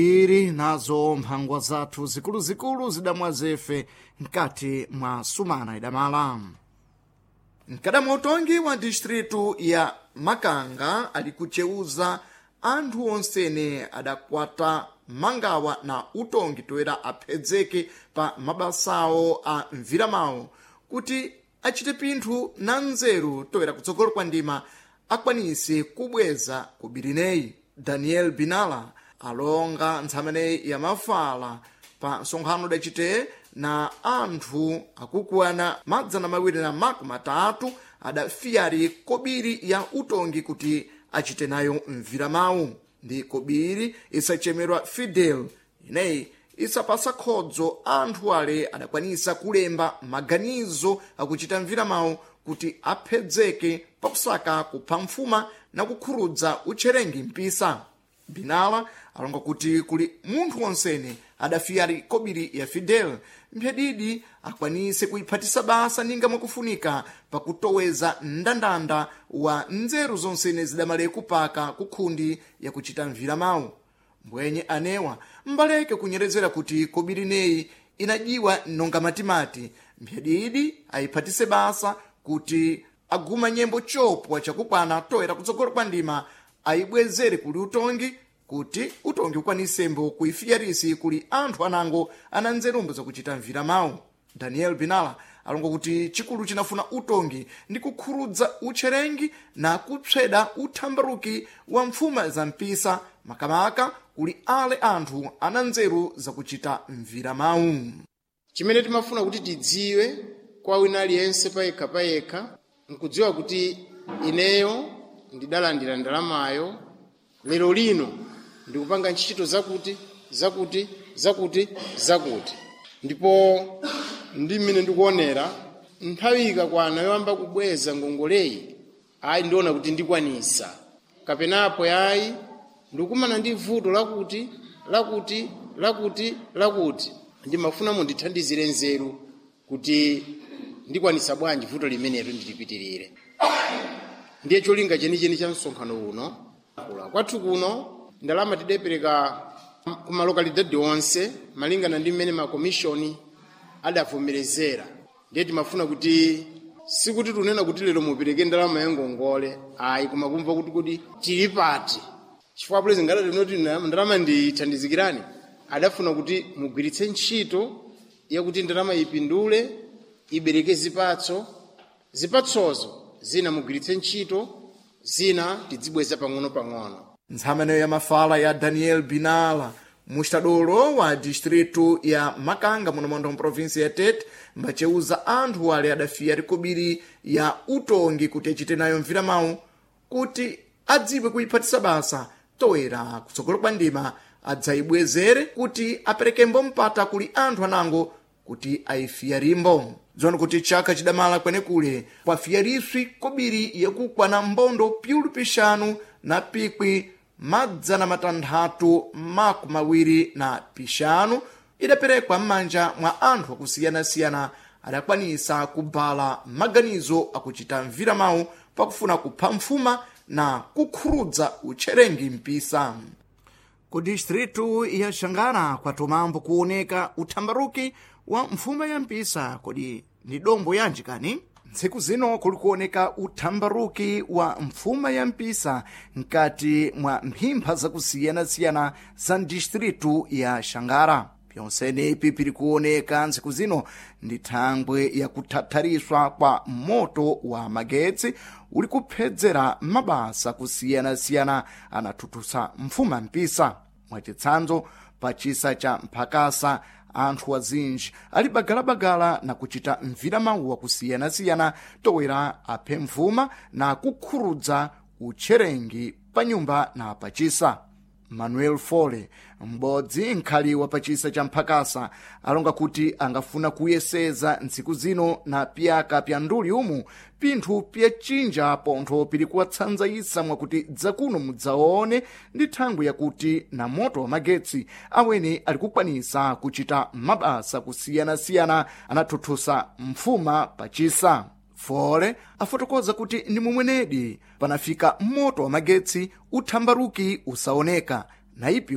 iri nazo mphangwa zathu zikuluzikulu zidamwa zefe mkati mwa sumana idamala. Mkadamwa utongi wa distritu ya Makanga ali kucheuza anthu onsene adakwata mangawa na utongi toera aphedzeke pa mabasawo a mviramawo kuti achite pinthu na nzeru toera kutsogolo kwa ndima akwanise kubweza ku Birineyi. Daniel Binala alonga ntsameneyi ya mafala pa nsonkhano dachite na anthu akukwana madzana mawiri na makumi atatu adafiyari kobiri ya utongi kuti achite nayo mviramawu. Ndi kobiri isachemerwa Fidel ineyi isapasa khodzo anthu ale adakwanisa kulemba maganizo akuchita mviramawu kuti aphedzeke pakusaka kupha mfuma na kukhurudza utcherengi mpisa. Binala alonga kuti kuli munthu wonsene adafiyari kobiri ya Fidel mphedidi akwanise kuiphatisa basa ninga mwakufunika pakutoweza ndandanda wa nzeru zonsene zidamale kupaka kukhundi ya kuchita mviramawu. Mbwenye anewa mbaleke kunyerezera kuti kobiri neyi inajiwa nonga matimati mphedidi aiphatise basa kuti aguma nyembo chopwa chakukwana toera kutsogolo kwa ndima aibwezere kuli utongi kuti utongi ukwanisembo kuifiyarisi kuli anthu anango ana nzerumbo zakuchita mviramawu. Daniel Binala alonga kuti chikulu chinafuna utongi ndi kukhurudza utcherengi na kupsweda uthambaruki wa mfuma za mpisa makamaka kuli ale anthu ana nzeru zakuchita mviramawu. Chimene timafuna kuti tidziwe kwa wina aliyense payekha nkudziwa kuti ineyo ndidalandira ndalamayo lero lino ndikupanga ntchito zakuti ndipo ndi mmene ndikuonera nthawi ikakwana yoyamba kubweza ngongoleyi ayi ndiona kuti ndikwanisa kapenapo yayi ndikumana ndi vuto lakuti ndimafuna mundithandizire nzeru kuti ndikwanisa bwanji vuto limeneto ndilipitirire. Ndiye cholinga chenicheni cha msonkhano uno kwathu kuno ndalama tidapereka ku malokalidadi onse malingana ndi mmene makomishoni adavomerezera. Ndiye timafuna kuti sikuti tunena kuti lero mupereke ndalama ya ngongole ayi koma kumva kuti tili pati chifukwa president ngati tinoti ndalama ndithandizikirani adafuna kuti mugwiritse ntchito yakuti ndalama ipindule ibereke zipatsozo zina mugwiritse ntchito zina tidzibweza pang'ono. Ntsameneyo ya mafala ya Daniel Binala muxitadolo wa distritu ya Makanga muno provinsi ya Tete mbacheuza anthu ale adafiyari kobiri ya utongi kuti achite nayo mviramawu kuti adziwe kuiphatisa basa toera kutsogolo kwa ndima adzayibwezere kuti aperekembo mpata kuli anthu anango kuti aifiyarimbo. Dzoni kuti chaka chidamala kwenekule kwafiyariswi kobiri yakukwana mbondo piulu pixanu na pikwi madzana matanthatu makumi mawiri na pixanu idaperekwa m'manja mwa anthu akusiyana-siyana adakwanisa kubhala maganizo akuchita mviramawu pakufuna kupha mfuma na kukhurudza utcherengi mpisa. Ku distritu ya Xangara kwatomambo kuoneka uthambaruki wa mfuma ya mpisa kodi ni dombo yanji kani? Ntsiku zino kuli kuoneka uthambaruki wa mfuma ya mpisa nkati mwa mphimpha zakusiyana-siyana za distritu ya Xangara. Pyonsene pipiri kuoneka ntsiku zino ndi thangwe ya kuthathariswa kwa moto wa magetsi uli kuphedzera mabasa kusiyana-siyana anathuthusa mfuma mpisa. Mwachitsanzo pa chisa cha Mphakasa anthu azinji ali bagalabagala na kuchita mviramawu wakusiyana-siyana towera aphe mfuma na kukhurudza utcherengi pa nyumba na pachisa. Manuel Fole m'bodzi nkhali wa pachisa cha Mphakasa alonga kuti angafuna kuyeseza ntsiku zino na piyaka pya nduli umu pinthu pyachinja pontho pili kuwatsanzayisa mwakuti dzakuno mudzaone ndi thangwe yakuti na moto wa magetsi awene ali kukwanisa kuchita mabasa kusiyana-siyana anathuthusa mfuma pachisa. Fole afotokoza kuti ndi momwenedi panafika moto wa magetsi uthambaruki usaoneka na ipyo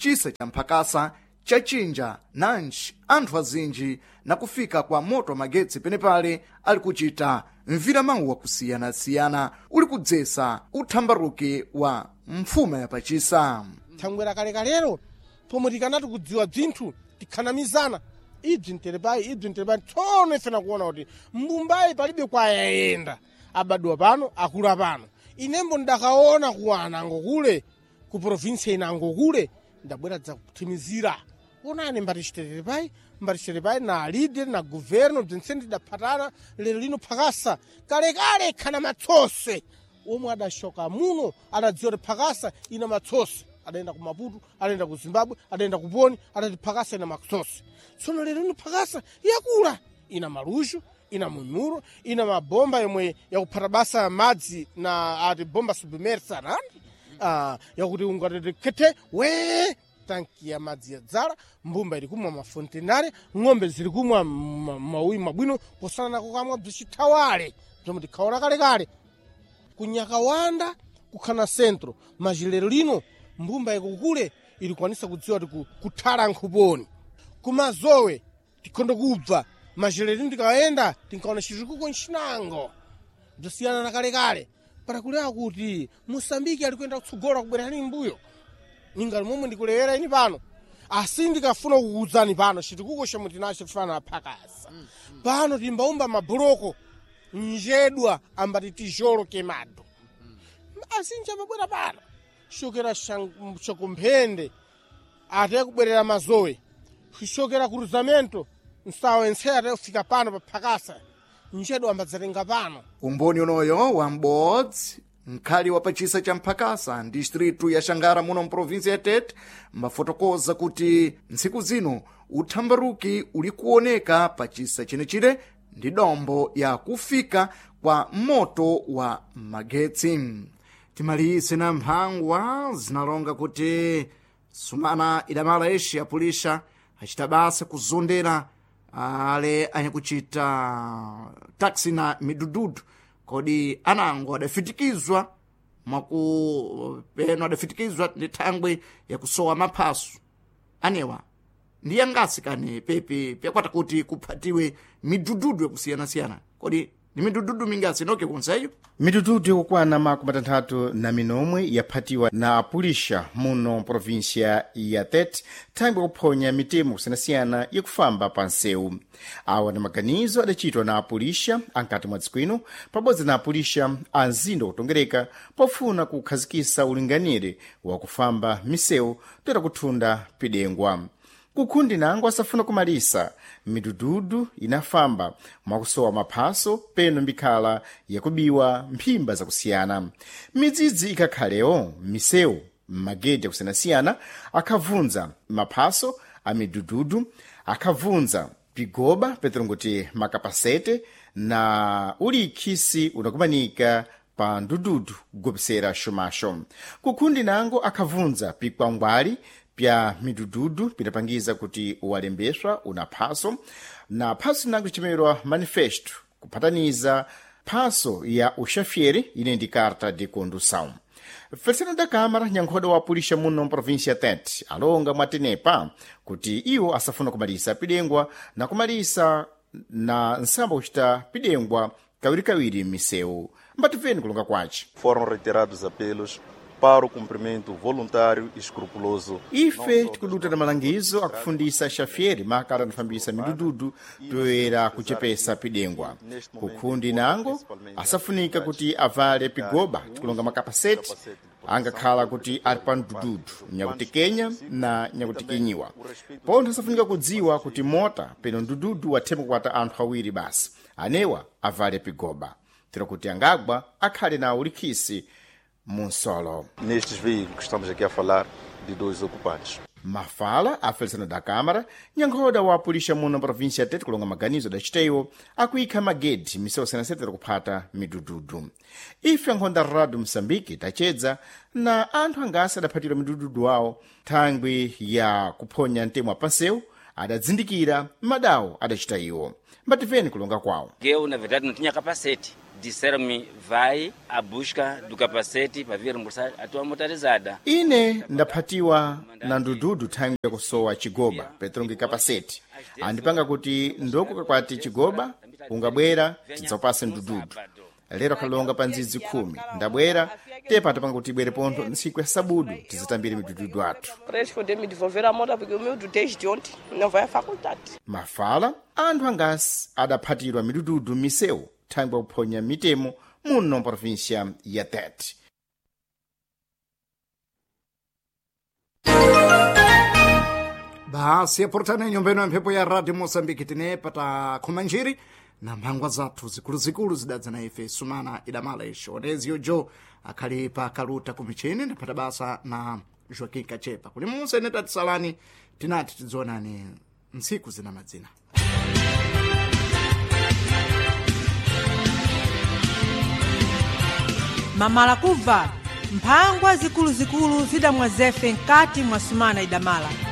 chisa cha mphakasa chachinja nanji anthu azinji na kufika kwa moto magetsi penepale ali kuchita mviramawu wakusiyana-siyana uli kudzesa uthambaruki wa mfuma ya pachisa. thangwera kalekalero pomwe tikanati kudziwa bzinthu tikhanamizana ibzi mterepayi tsono ife nakuona kuti mbumbayi palibe kwayayenda abadwa pano akula pano. Inembo ndakaona kuwana angokule ku provinsia ina angokule ndabwera dza kuthimizira onani mbatixiterepayi na líder na governo bzentse ndidaphatana lero lino phakasa kalekale khana matsose omwe adaxoka muno adadziwa kuti phakasa ina matsose adayenda ku Maputo adayenda ku Zimbabwe adayenda ku Boni adati phakasa ina matsose. Tsono lero lino phakasa yakula ina maluxo ina munuro ina mabomba yomwe yakuphata basa ya madzi na ati bomba submersa nandi yakuti ungatete tanki ya madzi yadzala mbumba iri kumwa mafontenare ng'ombe ziri kumwa mauyi mabwino posana nako kamwa bzicithawale bzomwe tikhaona kalekale kunyakawanda kukhana centro majilero lino mbumba ikukule ili kwanisa kudziwa kuti kuthala nkhuponi kumazowe tikhondo kubva majilero lino tikayenda tinkaona chitukuko nchinango bzosiyana na kalekale parakulea kuti Mosambiki ali kuyenda kutsogora kubwera ni mbuyo ningali momwe ndikulewera ini pano asi ndikafuna kukudzani pano chitukuko chomwe tinacho fana phakasa pano timbaumba mabuloko njedwa ambati tijolo kemado asinja mabwera pano shokera chakumphende ate kubwerera mazowe shokera cruzamento nsawo enseyo ate kufika pano pa phakasa njedwa ambadzatenga pano. Umboni unoyo wa m'bodzi mkhali wa pachisa cha mphakasa distritu ya Xangara muno mprovinsia ya Tete mafotokoza kuti ntsiku zino uthambaruki uli kuoneka pachisa chenechile ndi dombo ya kufika kwa moto wa magetsi. Timaliise na mphangwa zinalonga kuti sumana idamala eshe apulisha achita basa kuzondera ale anyakuchita taxi na midududu kodi anango adafitikizwa peno adafitikizwa ndi thangwe yakusowa maphaso anewa ndiye ngasi kani pepe pyakwata kuti kuphatiwe midududu yakusiyana-siyana kodi ni midududu mingasi noke kunseyo. Midududu yakukwana makumi matanthatu na minomwe yaphatiwa na apulisha muno provinsia ya Tete thangwe kuphonya mitemo kusiyanasiyana yakufamba pa nsewu. Awa na maganizo adachitwa na apulisha ankati mwa dziko ino pabodzi na apulisha anzindo kutongereka pofuna kukhazikisa ulinganire wa kufamba misewu toera kuthunda pidengwa. Kukhundi nango asafuna kumalisa midududu inafamba mwakusowa maphaso peno mbikhala yakubiwa mphimba zakusiyana. Midzidzi ikakhaleo misewu magede yakusiyana-siyana akhavunza maphaso a midududu akhavunza pigoba petrongoti makapasete na uli ikhisi unakumanika pa ndududu kugopsera xumaxo. Kukhundi nango akhavunza pikwangwali pya midududu pinapangiza kuti walembeswa una phaso na phaso nango chimerwa manifesto kuphataniza phaso ya uxafieri ine ndi carta de condução. Feliciano da Câmara nyankhoda wa apulisha muno província Tete alonga mwatenepa kuti iwo asafuna kumalisa pidengwa na kumalisa na nsamba kuchita pidengwa kawirikawiri misewu. Mbativeni kulonga kwace. Foram reiterados apelos para o cumprimento voluntário e escrupuloso. Ife tikuduta na malangizo akufundisa xafieri makala anafambisa midududu toera kuchepesa pidengwa. Kukhundi nango asafunika kuti avale pigoba tikulonga makapaseti angakhala kuti ali pa mdududu nyakutikenya na nyakutikinyiwa. Pontho asafunika kudziwa kuti mota peno mdududu wathema kukwata anthu awiri basi anewa avale pigoba tira kuti angagwa akhale na ulikhisi Monsolo. Nestes veículos que estamos aqui a falar de 2 ocupantes. Mafala a Feliciano da Câmara nyankhoda wa apulisha muno província Tete kulonga maganizo da chiteyo akuikha magedi misewu siyanasiyana kuphata midududu. Ife ankhonda Radio Msambiki tachedza na anthu angasi adaphatira midududu awo thangwi ya kuphonya mtemwa pansewu adadzindikira madawu adachita iwo. Mbativeni kulonga kwawo. Eu, na verdade, não tinha capacete disseram-me, vai à busca do capacete para vir reembolsar a tua motorizada. ine ndaphatiwa na ndududu thangwi yakusowa chigoba petrongi kapaseti andipanga kuti ndokukakwati chigoba ungabwera tidzapase ndududu lero akhalonga pa ndzidzi 10 ndabwera tepa atapanga kuti ibwere pontho ntsiku ya sabudu tizitambire midududu athu. Para eles poderem me devolver a moto, porque o meu desde ontem não vai à faculdade. mafala anthu angasi adaphatirwa midududu misewu thangwi yakuphonya mitemo muno provincia ya Tete. basi yapurutana nyombeno ya mphepo ya radio Moçambique tinepata khumanjiri na mphangwa zathu zikuluzikulu zidadza na ife sumana idamala ixo onezi yojo akhali pa kaluta kumichini ndapata basa na Joaquim Kachepa kuli munse ine tatisalani tinati tidzionani ntsiku zina madzina. mamala kubva mphangwa zikuluzikulu zidamwa zefe nkati mwa sumana idamala